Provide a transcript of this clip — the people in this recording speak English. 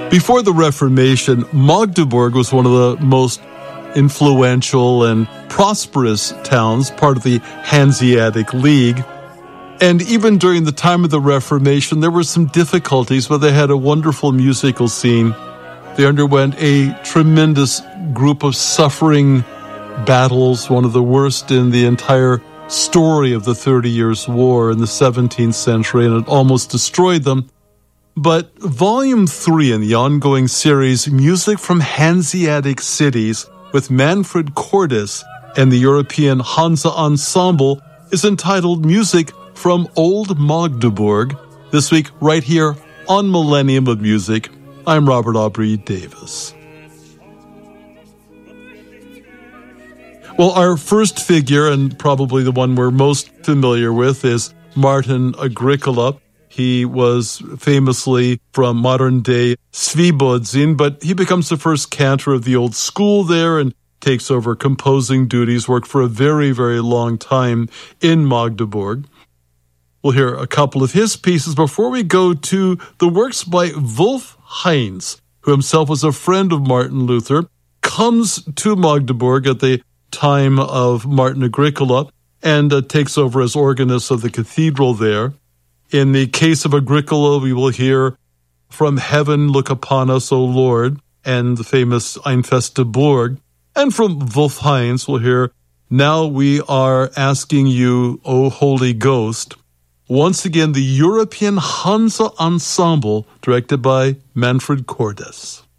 Before the Reformation, Magdeburg was one of the most influential and prosperous towns, part of the Hanseatic League. And even during the time of the Reformation, there were some difficulties, but they had a wonderful musical scene. They underwent a tremendous group of suffering battles, one of the worst in the entire story of the 30 Years' War in the 17th century, and it almost destroyed them. But Volume 3 in the ongoing series, Music from Hanseatic Cities, with Manfred Cordes and the European Hansa Ensemble, is entitled Music from Old Magdeburg. This week, right here on Millennium of Music, I'm Robert Aubrey Davis. Well, our first figure, and probably the one we're most familiar with, is Martin Agricola. He was famously from modern-day Svibodzin, but he becomes the first cantor of the old school there and takes over composing duties, worked for a very, very long time in Magdeburg. We'll hear a couple of his pieces before we go to the works by Wolf Heinz, who himself was a friend of Martin Luther, comes to Magdeburg at the time of Martin Agricola and takes over as organist of the cathedral there. In the case of Agricola, we will hear From Heaven Look Upon Us, O Lord, and the famous Ein feste Burg. And from Wolf Heinz, we'll hear Now We Are Asking You, O Holy Ghost. Once again, the European Hansa Ensemble, directed by Manfred Cordes.